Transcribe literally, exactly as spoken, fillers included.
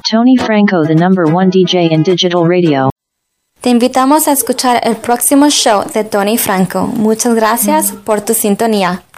Tony Franco, the number one D J in digital radio. Te invitamos a escuchar el próximo show de Tony Franco. Muchas gracias por tu sintonía.